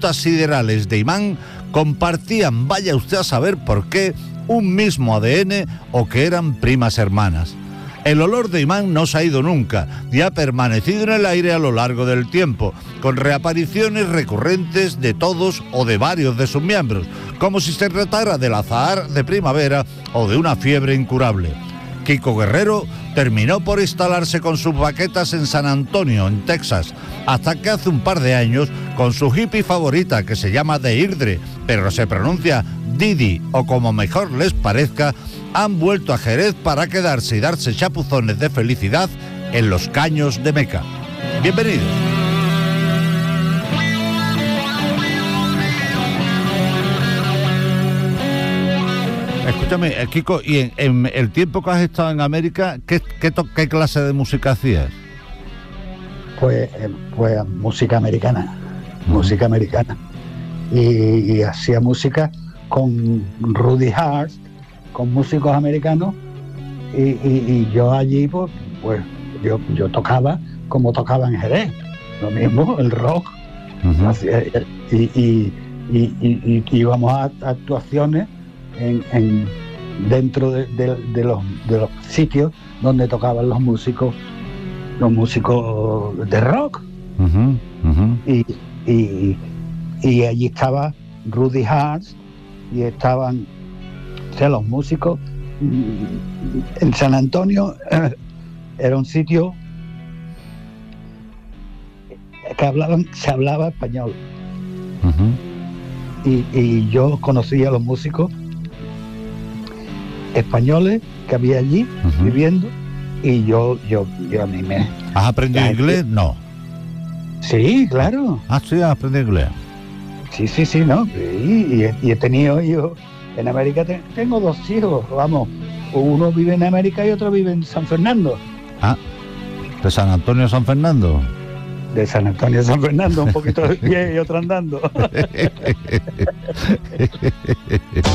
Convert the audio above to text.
rutas siderales de Imán compartían, vaya usted a saber por qué, un mismo ADN o que eran primas hermanas. El olor de Imán no se ha ido nunca y ha permanecido en el aire a lo largo del tiempo, con reapariciones recurrentes de todos o de varios de sus miembros, como si se tratara del azahar de primavera o de una fiebre incurable. Kiko Guerrero terminó por instalarse con sus baquetas en San Antonio, en Texas, hasta que hace un par de años, con su hippie favorita, que se llama Deirdre, pero se pronuncia Didi, o como mejor les parezca, han vuelto a Jerez para quedarse y darse chapuzones de felicidad en los caños de Meca. Bienvenidos. Escúchame, Kiko, y en el tiempo que has estado en América, ¿qué clase de música hacías? Pues música americana, música americana. Y hacía música con Rudy Hart, con músicos americanos, y yo allí pues yo tocaba como tocaba en Jerez, lo mismo, el rock. Y íbamos a actuaciones dentro de los sitios donde tocaban los músicos de rock. Y allí estaba Rudy Hart y estaban, o sea, los músicos. En San Antonio era un sitio que se hablaba español. Y yo conocía a los músicos españoles que había allí viviendo, y yo a mí me... ¿Has aprendido inglés? No. Sí, claro. Ah, sí, has aprendido inglés. Sí, ¿no? Y he tenido hijos. En América tengo 2 hijos, vamos. Uno vive en América y otro vive en San Fernando. Ah, ¿de San Antonio a San Fernando? De San Antonio a San Fernando, un poquito de pie y otro andando.